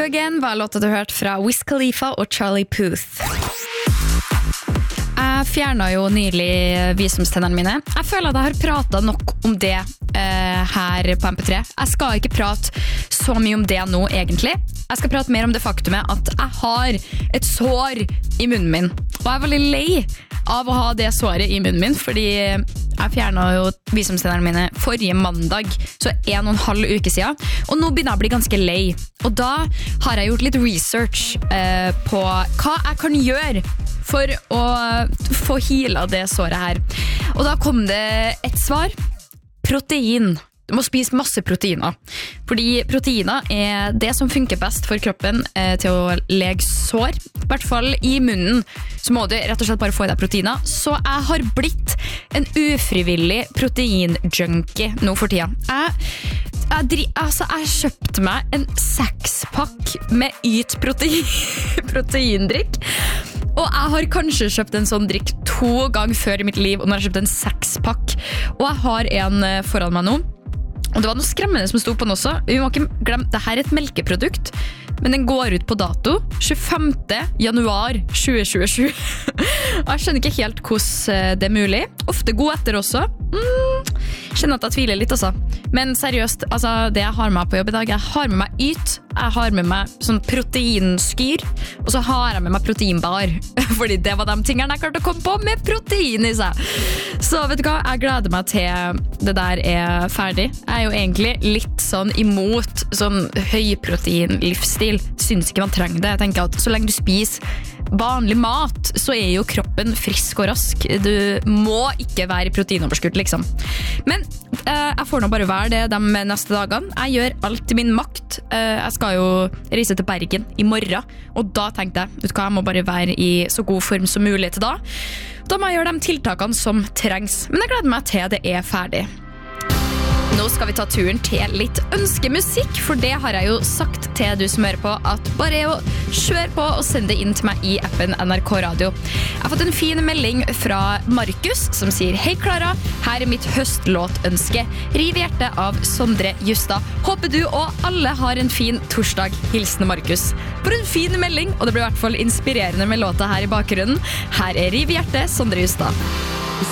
You Again var låta du hørte fra Wiz Khalifa og Charlie Puth. Jeg fjernet jo nylig visdomstennene mine. Jeg føler at jeg har pratet nok om det her på MP3. Jeg skal ikke prate så mye om det nå egentlig. Jeg skal prate mer om det faktumet at jeg har et sår i munnen min. Og jeg er veldig lei av å ha det såret i munnen min, fordi jeg fjernet jo visdomstennene mine forrige mandag, så 1,5 uke siden. Og nå begynner jeg å bli ganske lei. Og da har jeg gjort litt research på hva jeg kan gjøre for å få healet det såret her. Og da kom det et svar. Protein. Du må spise masse proteiner. Fordi proteiner er det som funker best for kroppen til å lege sår. I hvert fall i munnen så må du rett og slett bare få i deg proteiner. Så jeg har blitt en ufrivillig proteinjunkie nå for tida. Jeg kjøpte meg en 6-pakk med Yt proteindrikk. Og jeg har kanskje kjøpt en sånn drikk 2 ganger før i mitt liv, og nå har jeg kjøpt en 6-pakk. Og jeg har en foran meg nå. Og det var noe skremmende som stod på den også. Vi må ikke glemme, dette er et melkeprodukt, men den går ut på dato 25. januar 2027. Og jeg skjønner ikke helt hvordan det er mulig. Ofte god etter også. Kjenner at jeg tviler litt også. Men seriøst, altså, det jeg har med meg på jobb i dag, jeg har med meg Yt, jeg har med meg sånn proteinskyr, og så har jeg med meg proteinbar, fordi det var de tingene jeg klarte å komme på med protein i seg. Så vet du hva, jeg gleder meg til det der er ferdig. Jeg er jo egentlig litt sånn imot sånn høyprotein livsstil. Synes ikke man trenger det. Jeg tenker at så lenge du spiser vanlig mat, så er jo kroppen frisk og rask. Du må ikke være i proteinoverskudd, liksom. Men jeg får nå bare være det de neste dagene. Jeg gjør alt i min makt. Jeg skal jo reise til Bergen i morgen, og da tenkte jeg, vet du hva, jeg må bare være i så god form som mulig til da. Da må jeg gjøre de tiltakene som trengs. Men jeg gleder meg til det er ferdig. Nå skal vi ta turen til litt ønskemusikk, for det har jeg jo sagt til du som hører på, at bare å kjøre på og sende det inn til meg i appen NRK Radio. Jeg har fått en fin melding fra Markus, som sier: Hei Klara, her er mitt høstlåtønske. Riv hjertet av Sondre Justad. Håper du og alle har en fin torsdag. Hilsen Markus. For en fin melding, og det blir i hvert fall inspirerende med låta her i bakgrunnen. Her er Riv hjertet, Sondre Justad.